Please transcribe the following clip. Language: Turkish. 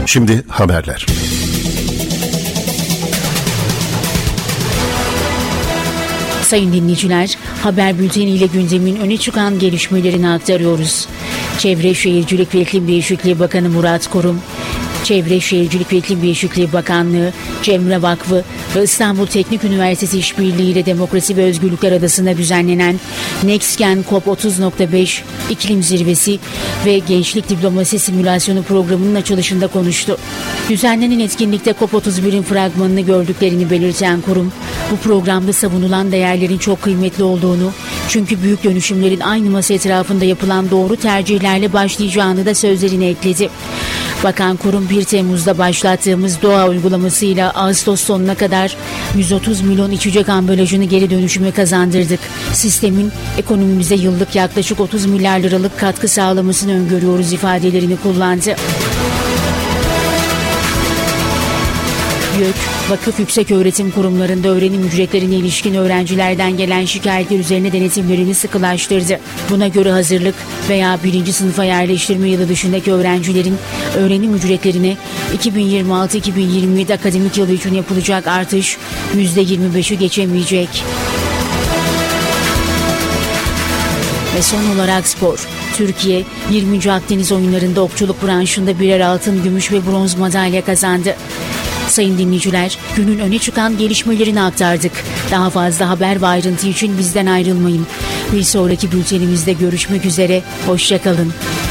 Şimdi haberler. Sayın dinleyiciler, haber bülteniyle gündemin öne çıkan gelişmelerini aktarıyoruz. Çevre Şehircilik ve İklim Değişikliği Bakanı Murat Kurum, Çevre Şehircilik ve İklim Değişikliği Bakanlığı, Cemre Vakfı ve İstanbul Teknik Üniversitesi İşbirliği ile Demokrasi ve Özgürlükler Adası'nda düzenlenen NextGen COP30.5 İklim Zirvesi ve Gençlik Diplomasi Simülasyonu programının açılışında konuştu. Düzenlenen etkinlikte COP31'in fragmanını gördüklerini belirten kurum, bu programda savunulan değerlerin çok kıymetli olduğunu, çünkü büyük dönüşümlerin aynı masa etrafında yapılan doğru tercihlerle başlayacağını da sözlerine ekledi. Bakan kurum 1 Temmuz'da başlattığımız doğa uygulamasıyla Ağustos sonuna kadar 130 milyon içecek ambalajını geri dönüşüme kazandırdık. Sistemin ekonomimize yıllık yaklaşık 30 milyar liralık katkı sağlamasını öngörüyoruz ifadelerini kullandı. YÖK, vakıf yükseköğretim kurumlarında öğrenim ücretlerine ilişkin öğrencilerden gelen şikayetler üzerine denetimlerini sıkılaştırdı. Buna göre hazırlık veya 1. sınıfa yerleştirme yılı dışındaki öğrencilerin öğrenim ücretlerine 2026-2027 akademik yılı için yapılacak artış %25'i geçemeyecek. Ve son olarak spor. Türkiye 20. Akdeniz oyunlarında okçuluk branşında birer altın, gümüş ve bronz madalya kazandı. Sayın dinleyiciler, günün öne çıkan gelişmelerini aktardık. Daha fazla haber ve ayrıntı için bizden ayrılmayın. Bir sonraki bültenimizde görüşmek üzere, hoşça kalın.